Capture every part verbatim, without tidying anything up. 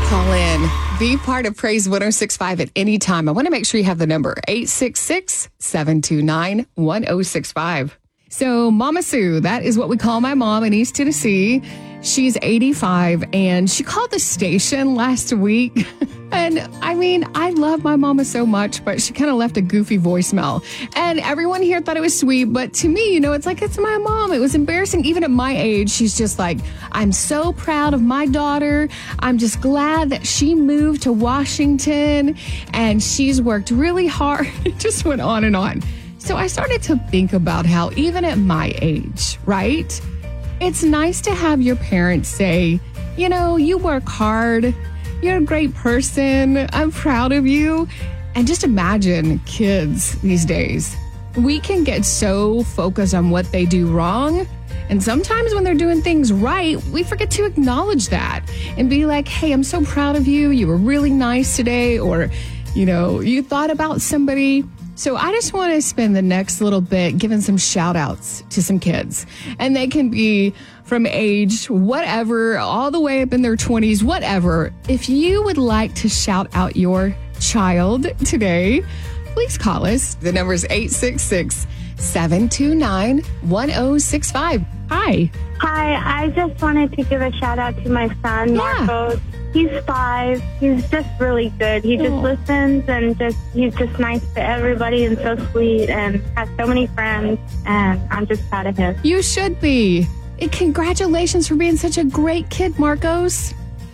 Call in. Be part of Praise one oh six point five at any time. I want to make sure you have the number eight six six, seven two nine, one oh six five. So Mama Sue, that is what we call my mom in East Tennessee. She's eighty-five and she called the station last week. And I mean, I love my mama so much, but she kind of left a goofy voicemail. And everyone here thought it was sweet. But to me, you know, it's like, it's my mom. It was embarrassing. Even at my age, she's just like, I'm so proud of my daughter. I'm just glad that she moved to Washington and she's worked really hard. It just went on and on. So I started to think about how even at my age, right? It's nice to have your parents say, you know, you work hard. You're a great person. I'm proud of you. And just imagine kids these days. We can get so focused on what they do wrong. And sometimes when they're doing things right, we forget to acknowledge that and be like, hey, I'm so proud of you. You were really nice today. Or, you know, you thought about somebody. So I just want to spend the next little bit giving some shout outs to some kids. And they can be from age whatever, all the way up in their twenties, whatever. If you would like to shout out your child today, please call us. The number is eight six six, seven two nine, one oh six five. Hi. Hi, I just wanted to give a shout out to my son, Yeah. Marcos. He's five. He's just really good. He just Oh. listens and just he's just nice to everybody and so sweet and has so many friends. And I'm just proud of him. You should be. And congratulations for being such a great kid, Marcos.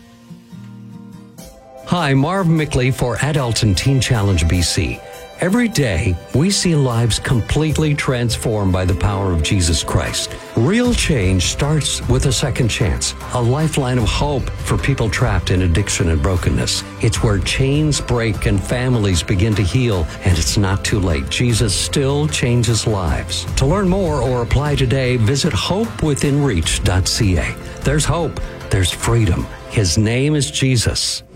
Hi, Marv Mickley for Adult and Teen Challenge B C. Every day, we see lives completely transformed by the power of Jesus Christ. Real change starts with a second chance, a lifeline of hope for people trapped in addiction and brokenness. It's where chains break and families begin to heal, and it's not too late. Jesus still changes lives. To learn more or apply today, visit hope within reach dot c a. There's hope. There's freedom. His name is Jesus.